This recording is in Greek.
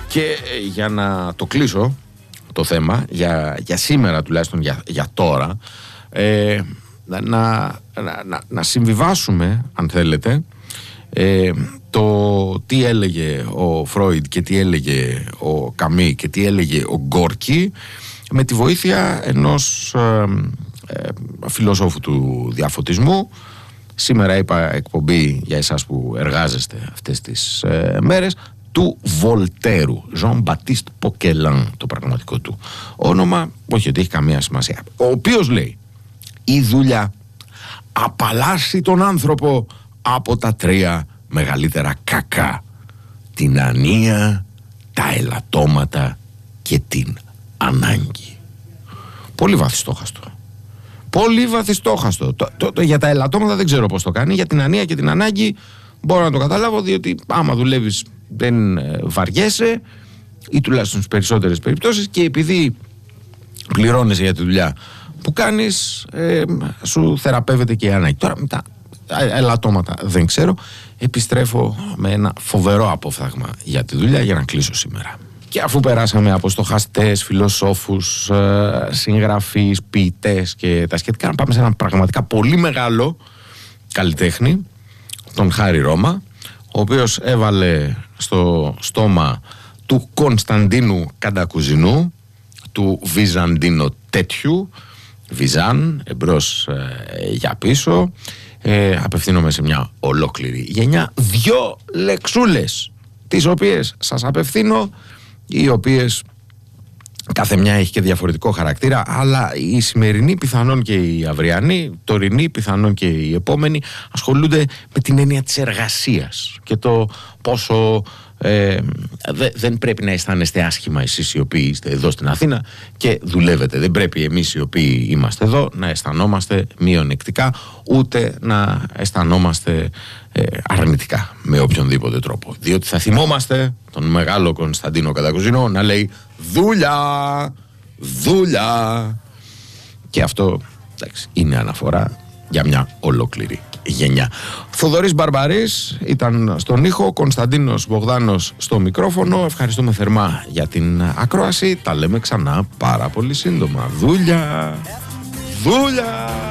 Και για να το κλείσω το θέμα, για σήμερα τουλάχιστον, για τώρα, να συμβιβάσουμε, αν θέλετε, το τι έλεγε ο Φρόιντ και τι έλεγε ο Καμί και τι έλεγε ο Γκόρκι, με τη βοήθεια ενός φιλοσόφου του διαφωτισμού. Σήμερα είπα εκπομπή για εσάς που εργάζεστε αυτές τις μέρες, του Βολτέρου, Jean-Baptiste Poquelin, το πραγματικό του όνομα, όχι ότι έχει καμία σημασία, ο οποίος λέει: η δουλειά απαλλάσσει τον άνθρωπο από τα 3 μεγαλύτερα κακά: την ανία, τα ελαττώματα και την ανάγκη. Πολύ βαθιστόχαστο. Πολύ βαθιστόχαστο. Για τα ελαττώματα δεν ξέρω πώς το κάνει. Για την ανία και την ανάγκη μπορώ να το καταλάβω, διότι άμα δουλεύεις δεν βαριέσαι, ή τουλάχιστον στις περισσότερες περιπτώσεις, και επειδή πληρώνεσαι για τη δουλειά που κάνεις, σου θεραπεύεται και η ανάγκη. Τώρα με τα ελαττώματα δεν ξέρω. Επιστρέφω με ένα φοβερό απόφθαγμα για τη δουλειά για να κλείσω σήμερα. Και αφού περάσαμε από στοχαστές, φιλοσόφους, συγγραφείς, ποιητές και τα σχετικά, να πάμε σε έναν πραγματικά πολύ μεγάλο καλλιτέχνη, τον Χάρη Ρώμα, ο οποίος έβαλε στο στόμα του Κωνσταντίνου Καντακουζινού, του Βυζαντίνο τέτοιου, Βυζάν, εμπρός για πίσω. Απευθύνομαι σε μια ολόκληρη γενιά. 2 λεξούλες, τις οποίες σας απευθύνω, οι οποίες κάθε μια έχει και διαφορετικό χαρακτήρα, αλλά η σημερινή, πιθανόν και η αυριανή, τωρινή, πιθανόν και η επόμενη, ασχολούνται με την έννοια της εργασίας και το πόσο δεν πρέπει να αισθάνεστε άσχημα εσείς οι οποίοι είστε εδώ στην Αθήνα και δουλεύετε. Δεν πρέπει εμείς οι οποίοι είμαστε εδώ να αισθανόμαστε μειονεκτικά, ούτε να αισθανόμαστε αρνητικά με οποιονδήποτε τρόπο. Διότι θα θυμόμαστε τον μεγάλο Κωνσταντίνο Καντακουζινό να λέει «Δούλια, δούλια». Και αυτό, εντάξει, είναι αναφορά για μια ολόκληρη γενιά. Θοδωρής Μπαρμπαρής ήταν στον ήχο, Κωνσταντίνος Μπογδάνος στο μικρόφωνο. Ευχαριστούμε θερμά για την ακρόαση. Τα λέμε ξανά πάρα πολύ σύντομα. Δούλια, δούλια.